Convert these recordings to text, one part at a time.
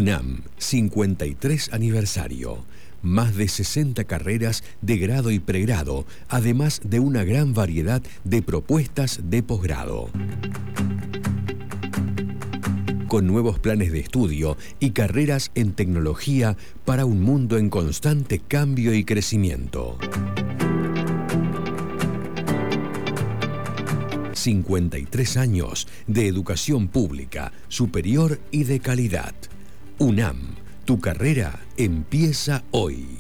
UNAM, 53 aniversario. Más de 60 carreras de grado y pregrado, además de una gran variedad de propuestas de posgrado. Con nuevos planes de estudio y carreras en tecnología para un mundo en constante cambio y crecimiento. 53 años de educación pública, superior y de calidad. UNAM, tu carrera empieza hoy.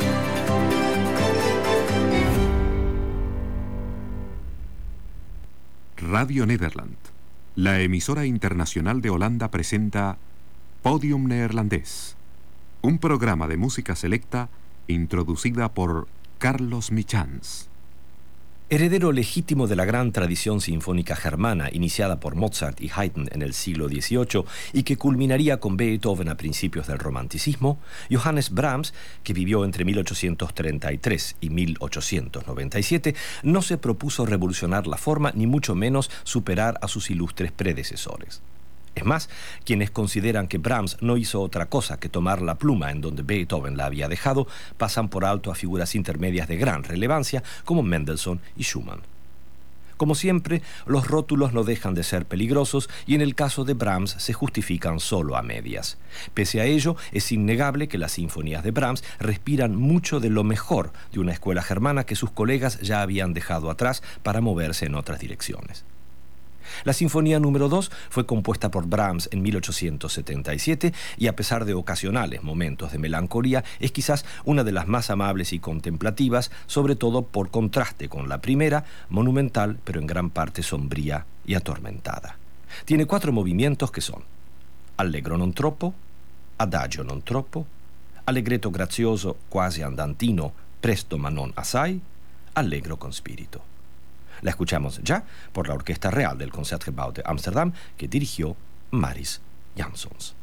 Radio Nederland, la emisora internacional de Holanda, presenta Podium Neerlandés, un programa de música selecta introducida por Carlos Michans. Heredero legítimo de la gran tradición sinfónica germana iniciada por Mozart y Haydn en el siglo XVIII y que culminaría con Beethoven a principios del romanticismo, Johannes Brahms, que vivió entre 1833 y 1897, no se propuso revolucionar la forma ni mucho menos superar a sus ilustres predecesores. Es más, quienes consideran que Brahms no hizo otra cosa que tomar la pluma en donde Beethoven la había dejado, pasan por alto a figuras intermedias de gran relevancia como Mendelssohn y Schumann. Como siempre, los rótulos no dejan de ser peligrosos y en el caso de Brahms se justifican solo a medias. Pese a ello, es innegable que las sinfonías de Brahms respiran mucho de lo mejor de una escuela germana que sus colegas ya habían dejado atrás para moverse en otras direcciones. La Sinfonía número 2 fue compuesta por Brahms en 1877 y a pesar de ocasionales momentos de melancolía, es quizás una de las más amables y contemplativas, sobre todo por contraste con la primera, monumental pero en gran parte sombría y atormentada. Tiene 4 movimientos que son Allegro non troppo, Adagio non troppo, Allegretto grazioso quasi andantino, presto ma non assai, Allegro con spirito. La escuchamos ya por la Orquesta Real del Concertgebouw de Ámsterdam, que dirigió Maris Jansons.